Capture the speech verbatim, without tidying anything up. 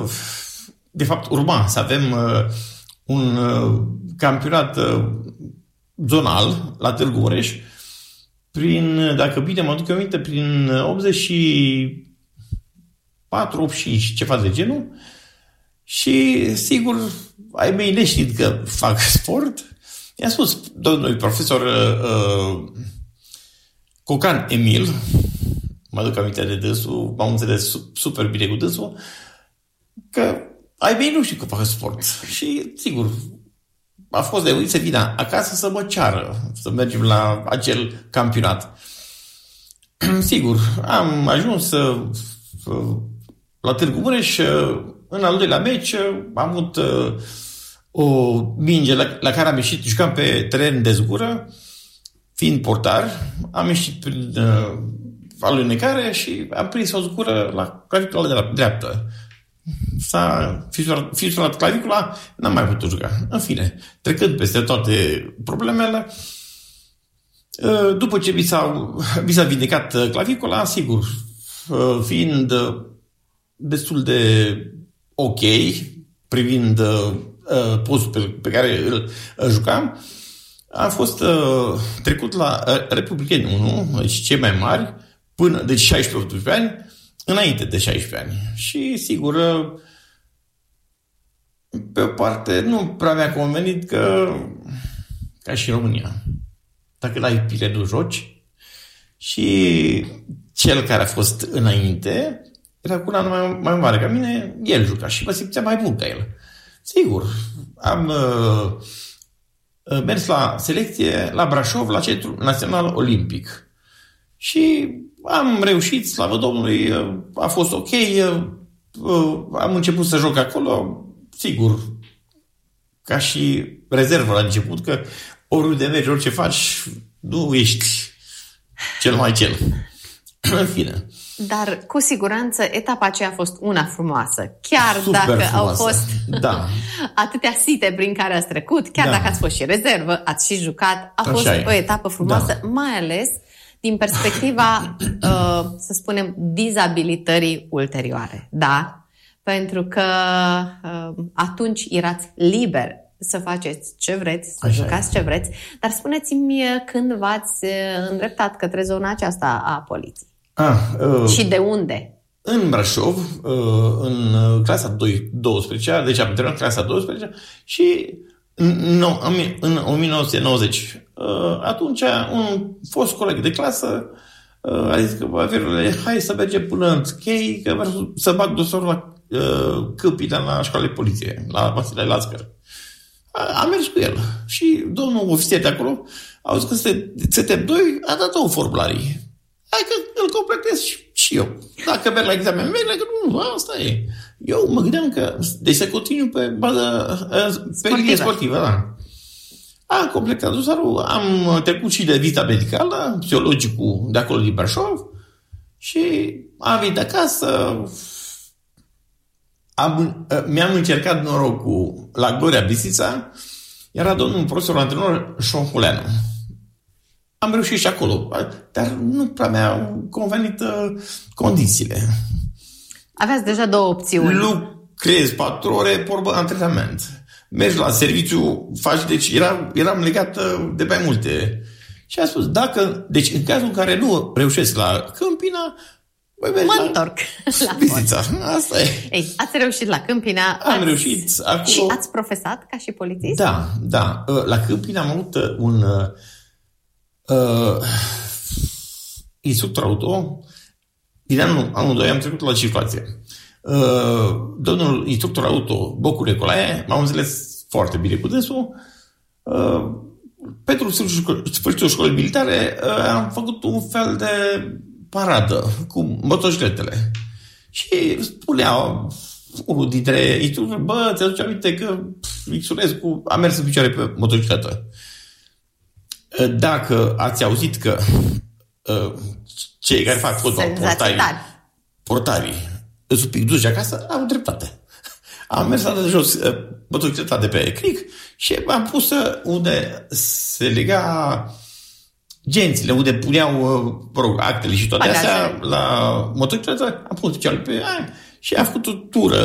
de fapt, urma să avem un campionat zonal la Târgu Mureș, prin, dacă bine mă duc eu aminte, prin optzeci și patru optzeci și cinci, ceva de genul. Și, sigur, ai mei neștiind că fac sport, i-a spus domnului profesor uh, Cocan Emil, mă duc aminte de dânsul, m-am înțeles super bine cu dânsul, că ai mei nu știu că fac sport. Și, sigur, a fost nevoit să vină acasă să mă ceară, să mergem la acel campionat. Sigur, am ajuns să, la Târgu Mureș, în al doilea meci, am avut o minge la, la care am ieșit, jucam pe teren de zgură, fiind portar, am ieșit prin uh, alunecare și am prins o zgură la clavicula de la dreaptă. S-a fisurat clavicula, n-am mai putut juca. În fine, trecând peste toate problemele, după ce mi s-a, mi s-a vindecat clavicula, sigur, fiind destul de ok, privind postul pe, pe care îl jucam, a fost trecut la Republicani unu, deci cei mai mari, până, deci șaisprezece ani, înainte de șaisprezece ani. Și, sigur, pe o parte, nu prea mi-a convenit că, ca și România, dacă n-ai pile, nu joci. Și cel care a fost înainte era cu un an mai, mai mare ca mine, el juca și mă simțea mai bun ca el. Sigur, am uh, mers la selecție la Brașov, la Centrul Național Olimpic. Și am reușit, slavă Domnului, a fost ok, am început să joc acolo, sigur, ca și rezervă la început, că oriunde mergi, orice faci, nu ești cel mai cel. În fine. Dar, cu siguranță, etapa aceea a fost una frumoasă. Chiar Super dacă frumoasă. Au fost da. atâtea site prin care ați trecut, chiar da. dacă ați fost și rezervă, ați și jucat, a fost Așa o etapă frumoasă, da. mai ales din perspectiva, uh, să spunem, dizabilitării ulterioare. Da? Pentru că uh, atunci erați liber să faceți ce vreți, să Așa jucați e. ce vreți, dar spuneți-mi când v-ați îndreptat către zona aceasta a poliției. Ah, uh, și de unde? În Brașov, uh, în clasa douăsprezecea, deci am terminat clasa douăsprezecea și în, în o mie nouă sute nouăzeci, uh, atunci un fost coleg de clasă uh, a zis că, Verule, hai să mergem până în Chei, că vreau să bag dosarul la uh, Câmpina, la școala de poliție, la Vasile Lascăr. Am mers cu el și domnul ofițer de acolo a zis că suntem doi, a dat două formularii. Hai că îl completez și, și eu. Dacă merg la examen, merg, dacă nu, asta e. Eu mă gândeam că, deci să continui pe bază, pe linie sportivă, da. Am completat dosarul, am trecut și de vizita medicală, psihologicul de acolo din Brașov și am venit acasă. Am, mi-am încercat norocul la Gloria Bistrița, era domnul profesor antrenor Șonhuleanu. Am reușit și acolo, dar nu prea mi-au convenit uh, condițiile. Aveați deja două opțiuni. Lucrezi patru ore, porbă antrenament. Mergi la serviciu, faci, deci eram, eram legat de mai multe. Și a spus, dacă, deci în cazul în care nu reușesc la Câmpina, mă la întorc la Bistrița. Asta e. Ei, ați reușit la Câmpina. Am ați... reușit acolo. Și ați profesat ca și polițist? Da, da. La Câmpina am avut un uh, instructor auto. Din anul, anul doi am trecut la circulație. Uh, domnul instructor auto, Bocu Nicolae, m-am înțeles foarte bine cu dânsul. Uh, pentru sfârșitul școlii militare uh, am făcut un fel de paradă cu motocicletele. Și spunea unul dintre instructori, bă, ți-aduce aminte că Ixulescu a mers în picioare pe motocicletă. Dacă ați auzit că uh, cei care fac fotbal, portarii, portarii, îți un pic duci acasă, am dreptate. Am mers de jos uh, motocicleta de pe cric și am pus unde se lega gențile, unde puneau uh, rog, actele și toate astea la motocicletă, am pus picioarele pe aia și am făcut o tură